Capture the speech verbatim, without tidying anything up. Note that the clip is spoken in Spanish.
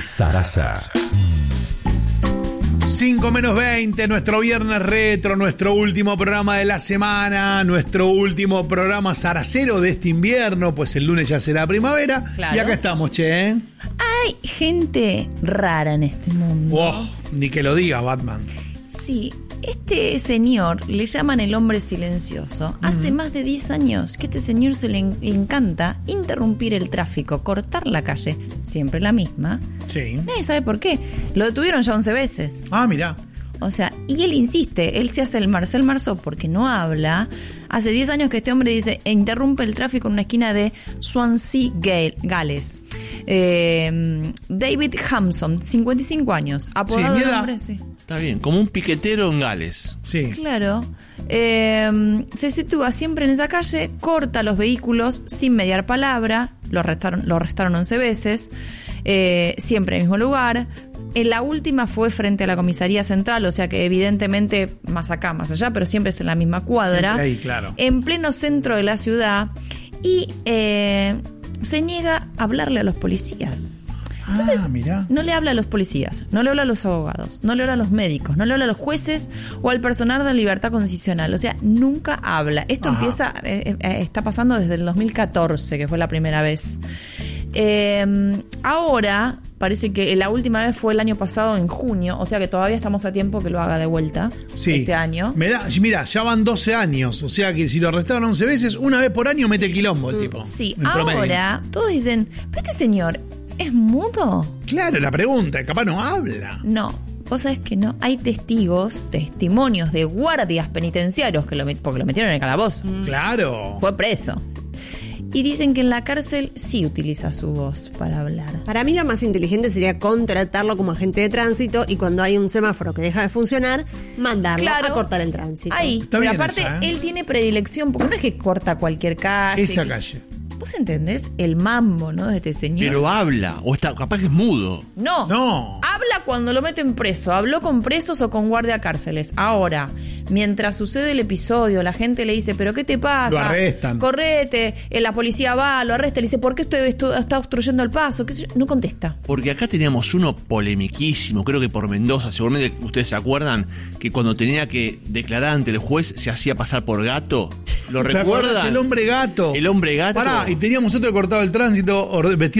Sarasa. cinco menos veinte, nuestro viernes retro, nuestro último programa de la semana, nuestro último programa zaracero de este invierno, pues el lunes ya será primavera. Claro. Y acá estamos, che. ¿eh? Hay gente rara en este mundo. Oh, ni que lo diga, Batman. Sí, este señor le llaman el hombre silencioso. Uh-huh. Hace más de diez años que a este señor se le, en, le encanta interrumpir el tráfico, cortar la calle, siempre la misma. Sí. Nadie sabe por qué. Lo detuvieron ya once veces. Ah, mirá. O sea, y él insiste, él se hace el Marcel Marceau porque no habla. Hace diez años que este hombre dice, e interrumpe el tráfico en una esquina de Swansea, Gales. Eh, David Hampson, cincuenta y cinco años. Apodado sí, el hombre, sí. Está bien, como un piquetero en Gales. Sí. Claro. Eh, se sitúa siempre en esa calle, corta los vehículos sin mediar palabra, lo arrestaron, lo arrestaron once veces, eh, siempre en el mismo lugar. En la última fue frente a la comisaría central, o sea que evidentemente más acá, más allá, pero siempre es en la misma cuadra. Ahí, claro. En pleno centro de la ciudad. Y eh, se niega a hablarle a los policías. Entonces, ah, mirá. no le habla a los policías, no le habla a los abogados, no le habla a los médicos, no le habla a los jueces o al personal de libertad constitucional. O sea, nunca habla. Esto Ajá. empieza, eh, eh, está pasando desde el dos mil catorce, que fue la primera vez. Eh, ahora, parece que la última vez fue el año pasado, en junio, o sea que todavía estamos a tiempo que lo haga de vuelta sí. este año. Me da, mira, ya van doce años, o sea que si lo arrestaron once veces, una vez por año mete el quilombo el tipo. Sí, ahora todos dicen, pero este señor... ¿es mudo? Claro, la pregunta, capaz no habla. No, vos sabés que no. Hay testigos, testimonios de guardias penitenciarios que lo met- porque lo metieron en el calabozo. Claro. Fue preso. Y dicen que en la cárcel sí utiliza su voz para hablar. Para mí lo más inteligente sería contratarlo como agente de tránsito y cuando hay un semáforo que deja de funcionar, mandarlo claro, a cortar el tránsito. Ahí, Está pero bien aparte esa, ¿eh? Él tiene predilección, porque no es que corta cualquier calle. Esa que... calle. ¿Vos entendés el mambo, no, de este señor? Pero habla, o está capaz que es mudo. No, No. Habla cuando lo meten preso. Habló con presos o con guardia cárceles. Ahora, mientras sucede el episodio, la gente le dice, ¿pero qué te pasa? Lo arrestan. Correte. Eh, la policía va, lo arresta. Le dice, ¿por qué estoy, estoy, está obstruyendo el paso? ¿Qué sé yo? No contesta. Porque acá teníamos uno polemiquísimo, creo que por Mendoza, seguramente ustedes se acuerdan, que cuando tenía que declarar ante el juez se hacía pasar por gato. ¿Lo ¿Te acuerdas? recuerdan? El hombre gato. El hombre gato. Pará, y teníamos otro que cortaba el tránsito vestido